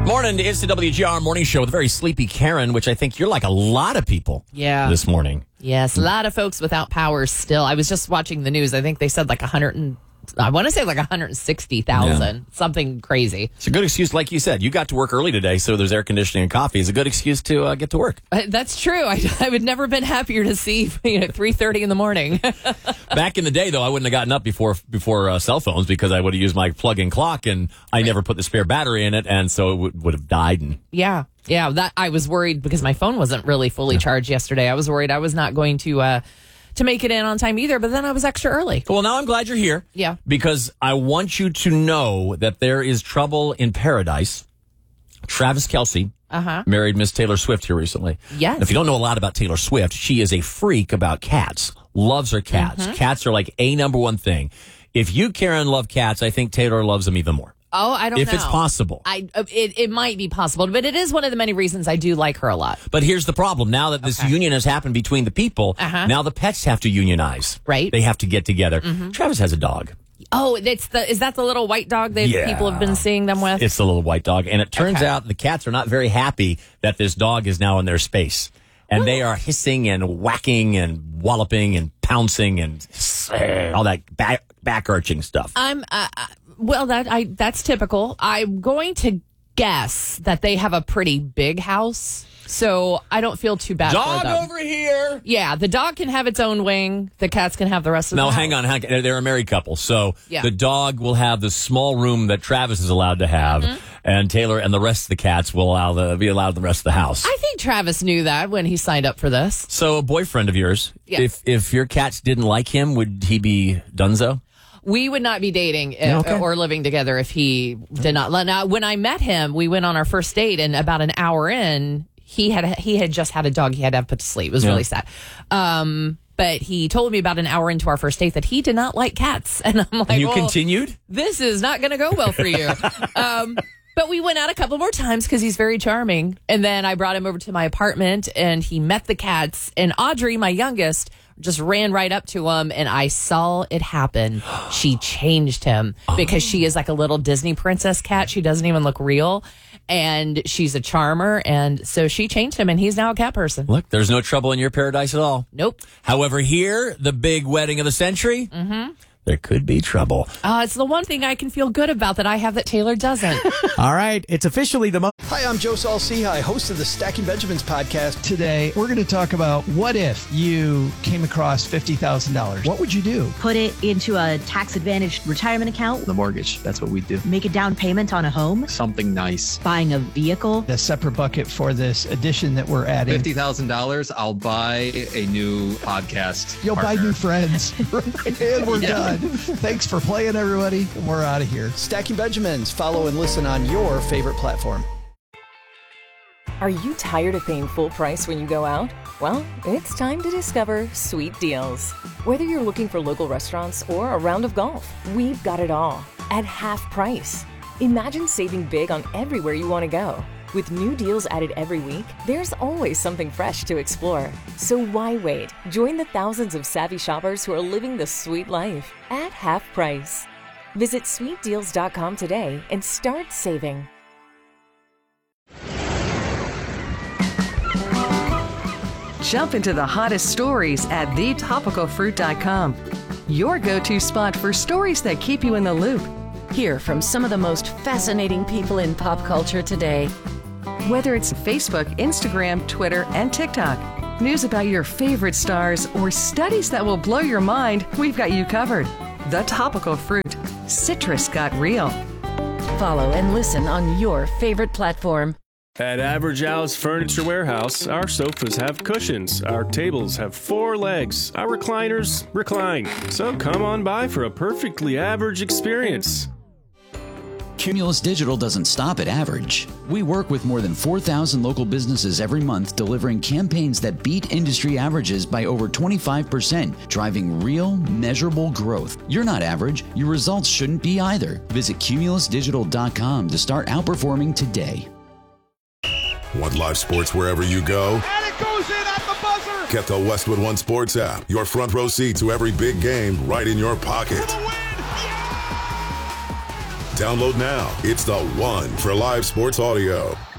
Morning, it's the WGR Morning Show with a very sleepy Karen, which I think you're like a lot of people this morning. Yes, a lot of folks without power still. I was just watching the news. I think they said like 160,000, something crazy. It's a good excuse, like you said. You got to work early today, so there's air conditioning and coffee. It's a good excuse to get to work. That's true. I would never been happier to see 3:30 in the morning. Back in the day, though, I wouldn't have gotten up before cell phones because I would have used my plug-in clock, and I never put the spare battery in it, and so it would have died. And Yeah, that I was worried because my phone wasn't really fully charged yesterday. I was worried I was not going to make it in on time either, but then I was extra early. Well, now I'm glad you're here. Yeah. Because I want you to know that there is trouble in paradise. Travis Kelce married Miss Taylor Swift here recently. Yes. If you don't know a lot about Taylor Swift, she is a freak about cats. Loves her cats. Cats are like a number one thing. If you, Karen, love cats, I think Taylor loves them even more. Oh, I don't know. If it's possible. It might be possible, but it is one of the many reasons I do like her a lot. But here's the problem. Now that this union has happened between the people, now the pets have to unionize. Right. They have to get together. Travis has a dog. Oh, is that the little white dog that people have been seeing them with? It's the little white dog. And it turns out the cats are not very happy that this dog is now in their space. And they are hissing and whacking and walloping and pouncing and all that back arching stuff. Well, that's typical. I'm going to guess that they have a pretty big house, so I don't feel too bad Dog for them. over here. Yeah, the dog can have its own wing. The cats can have the rest of the house. Hang on. They're a married couple, so the dog will have the small room that Travis is allowed to have, and Taylor and the rest of the cats will be allowed the rest of the house. I think Travis knew that when he signed up for this. So a boyfriend of yours, if your cats didn't like him, would he be donezo? We would not be dating or living together if he did not. Now, when I met him, we went on our first date, and about an hour in, he had just had a dog he had to have put to sleep. It was really sad. But he told me about an hour into our first date that he did not like cats, and I'm like, and you continued? This is not going to go well for you. But we went out a couple more times because he's very charming. And then I brought him over to my apartment, and he met the cats. And Audrey, my youngest, just ran right up to him, and I saw it happen. She changed him because she is like a little Disney princess cat. She doesn't even look real, and she's a charmer, and so she changed him, and he's now a cat person. Look, there's no trouble in your paradise at all. Nope. However, here, the big wedding of the century, there could be trouble. It's the one thing I can feel good about that I have that Taylor doesn't. All right, it's officially the month. Hi, I'm Joe Saul-Sehy, host of the Stacking Benjamins podcast. Today, we're going to talk about what if you came across $50,000. What would you do? Put it into a tax-advantaged retirement account. The mortgage, that's what we do. Make a down payment on a home. Something nice. Buying a vehicle. A separate bucket for this addition that we're adding. $50,000, I'll buy a new podcast. You'll partner. buy new friends. And we're done. Thanks for playing, everybody. And we're out of here. Stacking Benjamins. Follow and listen on your favorite platform. Are you tired of paying full price when you go out? Well, it's time to discover Sweet Deals. Whether you're looking for local restaurants or a round of golf, we've got it all at half price. Imagine saving big on everywhere you want to go. With new deals added every week, there's always something fresh to explore. So why wait? Join the thousands of savvy shoppers who are living the sweet life at half price. Visit sweetdeals.com today and start saving. Jump into the hottest stories at thetopicalfruit.com. Your go-to spot for stories that keep you in the loop. Hear from some of the most fascinating people in pop culture today. Whether it's Facebook, Instagram, Twitter, and TikTok, news about your favorite stars, or studies that will blow your mind, we've got you covered. The Topical Fruit. Citrus got real. Follow and listen on your favorite platform. At Average Al's Furniture Warehouse, our sofas have cushions, our tables have 4 legs, our recliners recline. So come on by for a perfectly average experience. Cumulus Digital doesn't stop at average. We work with more than 4,000 local businesses every month, delivering campaigns that beat industry averages by over 25%, driving real, measurable growth. You're not average. Your results shouldn't be either. Visit cumulusdigital.com to start outperforming today. Want live sports wherever you go? And it goes in at the buzzer! Get the Westwood One Sports app. Your front row seat to every big game right in your pocket. Download now. It's the one for live sports audio.